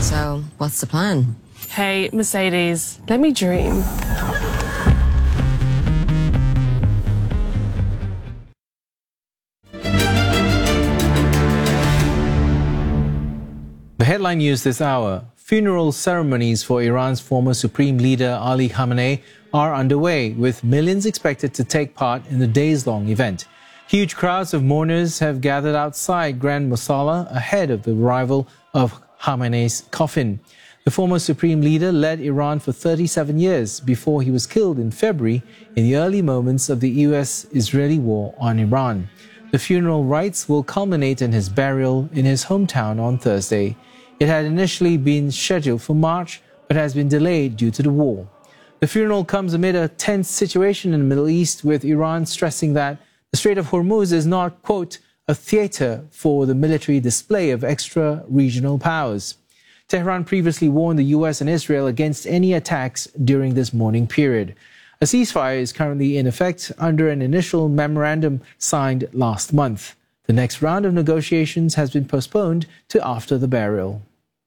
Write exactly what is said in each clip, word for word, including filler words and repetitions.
So, what's the plan? Hey, Mercedes, let me dream. The headline news this hour. Funeral ceremonies for Iran's former Supreme Leader Ali Khamenei are underway, with millions expected to take part in the days-long event. Huge crowds of mourners have gathered outside Grand Mosala ahead of the arrival of Khamenei's coffin. The former Supreme Leader led Iran for thirty-seven years before he was killed in February in the early moments of the U S Israeli war on Iran. The funeral rites will culminate in his burial in his hometown on Thursday. It had initially been scheduled for March, but has been delayed due to the war. The funeral comes amid a tense situation in the Middle East, with Iran stressing that the Strait of Hormuz is not, quote, a theater for the military display of extra-regional powers. Tehran previously warned the U S and Israel against any attacks during this mourning period. A ceasefire is currently in effect under an initial memorandum signed last month. The next round of negotiations has been postponed to after the burial.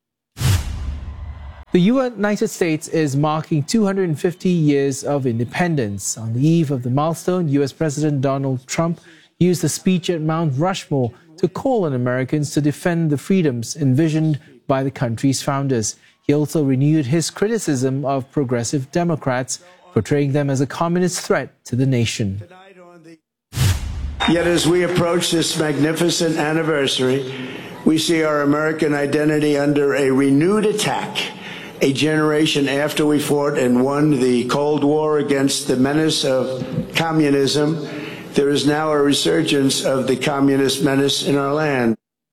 The United States is marking two hundred fifty years of independence. On the eve of the milestone, U S President Donald Trump used a speech at Mount Rushmore to call on Americans to defend the freedoms envisioned by the country's founders. He also renewed his criticism of progressive Democrats, portraying them as a communist threat to the nation. Yet as we approach this magnificent anniversary, we see our American identity under a renewed attack. A generation after we fought and won the Cold War against the menace of communism, there is now a resurgence of the communist menace in our land.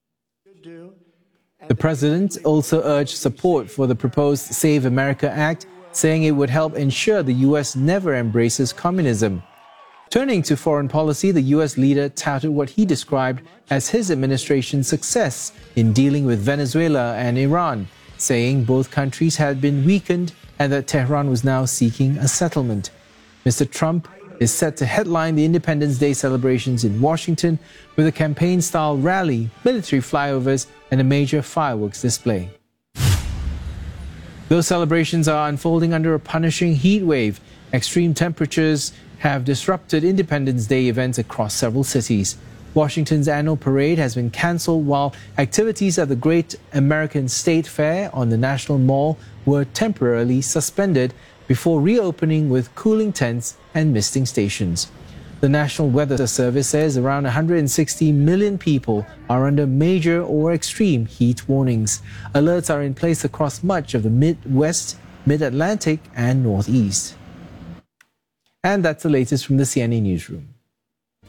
The president also urged support for the proposed Save America Act, saying it would help ensure the U S never embraces communism. Turning to foreign policy, the U S leader touted what he described as his administration's success in dealing with Venezuela and Iran, saying both countries had been weakened and that Tehran was now seeking a settlement. Mister Trump is set to headline the Independence Day celebrations in Washington with a campaign-style rally, military flyovers, and a major fireworks display. Those celebrations are unfolding under a punishing heat wave. Extreme temperatures have disrupted Independence Day events across several cities. Washington's annual parade has been cancelled, while activities at the Great American State Fair on the National Mall were temporarily suspended before reopening with cooling tents and misting stations. The National Weather Service says around one hundred sixty million people are under major or extreme heat warnings. Alerts are in place across much of the Midwest, Mid-Atlantic, and Northeast. And that's the latest from the C N A Newsroom.